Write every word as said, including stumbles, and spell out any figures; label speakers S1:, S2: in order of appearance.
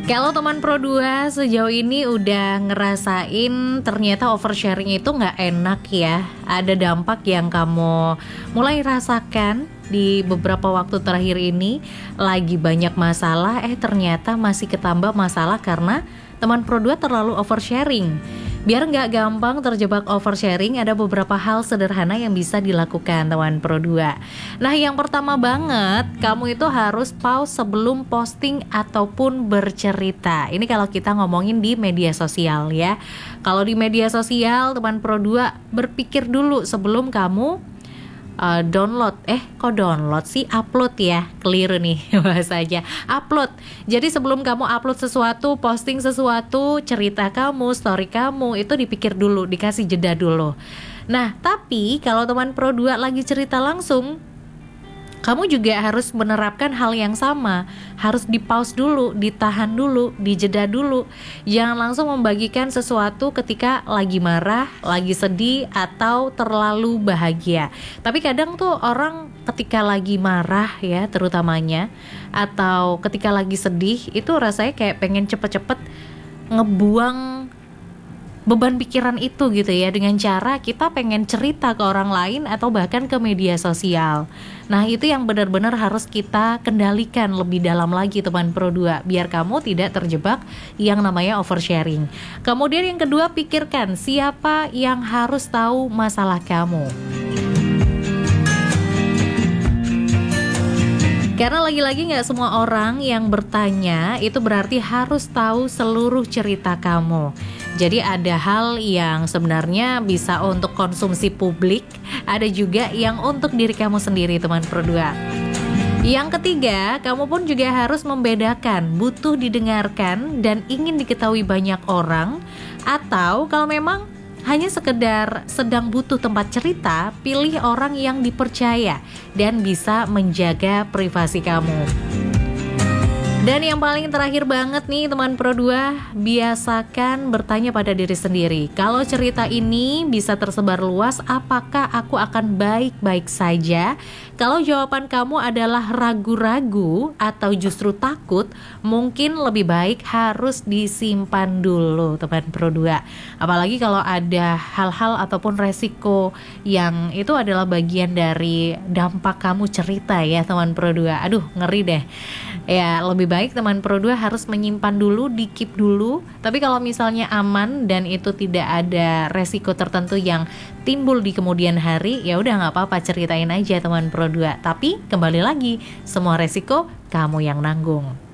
S1: Kalau teman Pro dua sejauh ini udah ngerasain ternyata oversharing itu nggak enak ya. Ada dampak yang kamu mulai rasakan di beberapa waktu terakhir ini. Lagi banyak masalah, eh ternyata masih ketambah masalah karena teman Pro dua terlalu oversharing. Biar nggak gampang terjebak oversharing, ada beberapa hal sederhana yang bisa dilakukan teman Pro dua. Nah, yang pertama banget, kamu itu harus pause sebelum posting ataupun bercerita. Ini kalau kita ngomongin di media sosial ya. Kalau di media sosial, teman Pro dua berpikir dulu sebelum kamu Uh, download, eh kok download sih, upload ya, keliru nih bahasanya, upload. Jadi sebelum kamu upload sesuatu, posting sesuatu, cerita kamu, story kamu, itu dipikir dulu, dikasih jeda dulu. Nah, tapi kalau teman Pro dua lagi cerita langsung, kamu juga harus menerapkan hal yang sama. Harus di pause dulu, ditahan dulu, dijeda dulu. Jangan langsung membagikan sesuatu ketika lagi marah, lagi sedih, atau terlalu bahagia. Tapi kadang tuh orang ketika lagi marah ya terutamanya, atau ketika lagi sedih, itu rasanya kayak pengen cepet-cepet ngebuang beban pikiran itu gitu ya, dengan cara kita pengen cerita ke orang lain atau bahkan ke media sosial. Nah, itu yang benar-benar harus kita kendalikan lebih dalam lagi teman Pro dua, biar kamu tidak terjebak yang namanya oversharing. Kemudian yang kedua, pikirkan siapa yang harus tahu masalah kamu. Karena lagi-lagi gak semua orang yang bertanya itu berarti harus tahu seluruh cerita kamu. Jadi ada hal yang sebenarnya bisa untuk konsumsi publik, ada juga yang untuk diri kamu sendiri teman Pro dua. Yang ketiga, kamu pun juga harus membedakan butuh didengarkan dan ingin diketahui banyak orang, atau kalau memang hanya sekedar sedang butuh tempat cerita, pilih orang yang dipercaya dan bisa menjaga privasi kamu. Dan yang paling terakhir banget nih teman Pro dua, biasakan bertanya pada diri sendiri. Kalau cerita ini bisa tersebar luas, apakah aku akan baik-baik saja? Kalau jawaban kamu adalah ragu-ragu atau justru takut, mungkin lebih baik harus disimpan dulu teman Pro dua. Apalagi kalau ada hal-hal ataupun resiko yang itu adalah bagian dari dampak kamu cerita ya teman Pro dua. Aduh, ngeri deh. Ya, lebih baik teman Pro dua harus menyimpan dulu, di-keep dulu. Tapi kalau misalnya aman dan itu tidak ada resiko tertentu yang timbul di kemudian hari, ya udah nggak apa-apa, ceritain aja teman Pro dua. Tapi kembali lagi, semua resiko kamu yang nanggung.